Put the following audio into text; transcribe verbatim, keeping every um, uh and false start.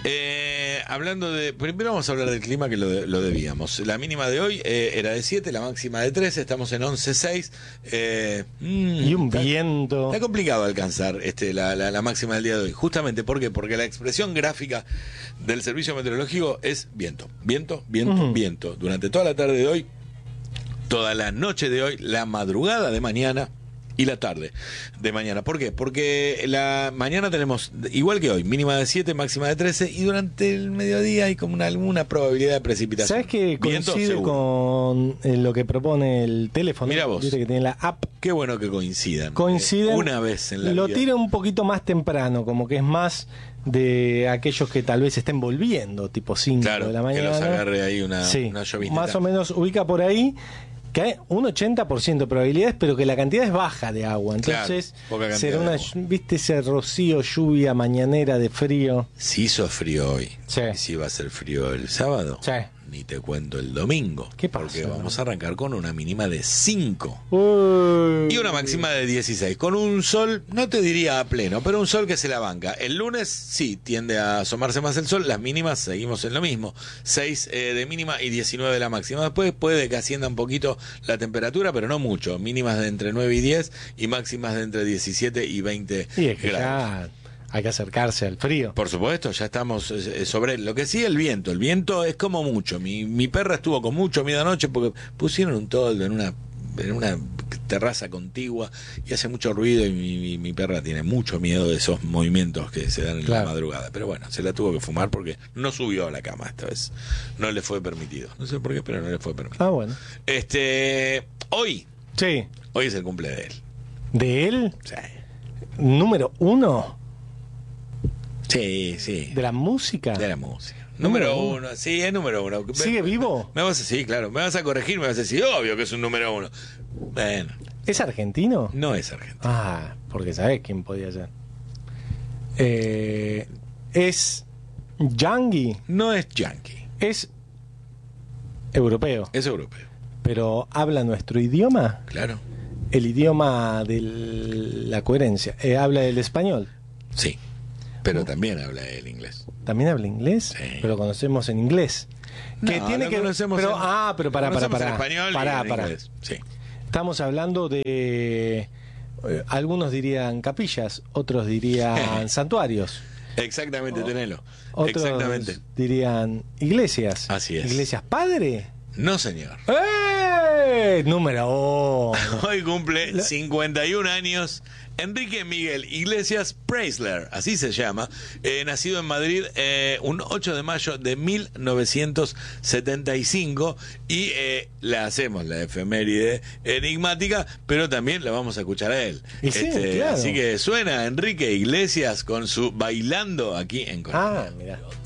Eh, hablando de... Primero vamos a hablar del clima, que lo, de- lo debíamos. La mínima de hoy eh, era de siete, la máxima de trece, estamos en once seis. Eh, mm, Y un está- viento. Está complicado alcanzar este, la, la, la máxima del día de hoy. Justamente, ¿por qué? Porque la expresión gráfica del servicio meteorológico es viento, viento, viento, Ujú. viento. Durante toda la tarde de hoy, toda la noche de hoy, la madrugada de mañana y la tarde de mañana. ¿Por qué? Porque la mañana tenemos, igual que hoy, mínima de siete, máxima de trece, y durante el mediodía hay como una, alguna probabilidad de precipitación. ¿Sabes que Viento, coincide seguro. con eh, lo que propone el teléfono? Mirá vos. Viste que tiene la app. Qué bueno que coincidan. Coinciden. Eh, una vez en la Lo vida. tira un poquito más temprano, como que es más de aquellos que tal vez estén volviendo, tipo cinco Claro, de la que mañana. los agarre ahí una, Sí, una llovineta. más o menos ubica por ahí que hay un ochenta por ciento de probabilidades, pero que la cantidad es baja de agua. Entonces, Claro, poca cantidad será de una, agua. viste ese rocío, lluvia mañanera de frío. Si hizo frío hoy, Sí. y si va a ser frío el sábado, Sí. ni te cuento el domingo. ¿Qué pasa? Porque vamos a arrancar con una mínima de cinco. Uy. Y una máxima de dieciséis, con un sol, no te diría a pleno, pero un sol que se la banca. El lunes sí, tiende a asomarse más el sol, las mínimas seguimos en lo mismo, seis eh, de mínima y diecinueve de la máxima. Después puede que ascienda un poquito la temperatura, pero no mucho, mínimas de entre nueve y diez y máximas de entre diecisiete y veinte Y es que grados. ya hay que acercarse al frío. Por supuesto, ya estamos eh, sobre lo que sí, el viento. El viento es como mucho. Mi, mi perra estuvo con mucho miedo anoche porque pusieron un toldo en una en una terraza contigua y hace mucho ruido, y mi, mi, mi perra tiene mucho miedo de esos movimientos que se dan en Claro. la madrugada. Pero bueno, se la tuvo que fumar porque no subió a la cama esta vez. No le fue permitido. No sé por qué, pero no le fue permitido. Ah, bueno. Este, hoy, Sí. hoy es el cumple de él. ¿De él? Sí, Número uno sí, sí. de la música. De la música. Número Número uno. uno, sí, es número uno. ¿Sigue Me- vivo? Me vas a, sí, claro, me vas a corregir, me vas a decir, obvio que es un número uno. Bueno, ¿Es argentino? no es argentino. Ah, porque sabés quién podía ser. Eh, es Yangi, No es yankee, es europeo, es europeo. pero habla nuestro idioma, Claro, el idioma de la coherencia. Eh, habla el español, sí. Pero también habla el inglés. también habla inglés, Sí. pero conocemos en inglés. Que No, tiene lo que conocemos pero en- ah, pero para lo para conocemos para. en español y Pará, en pará. inglés. Sí. Estamos hablando de eh, algunos dirían capillas, otros dirían santuarios. Exactamente, tenelo. Otros Exactamente. dirían iglesias. Así es. ¿Iglesias padre? No, señor. ¡Eh! Número uno. Hoy cumple La- cincuenta y un años Enrique Miguel Iglesias Preisler, así se llama, eh, nacido en Madrid eh, un ocho de mayo de mil novecientos setenta y cinco, y eh, le hacemos la efeméride enigmática, pero también la vamos a escuchar a él. Y sí, claro. Así que suena Enrique Iglesias con su Bailando aquí en Colombia. Ah, mira.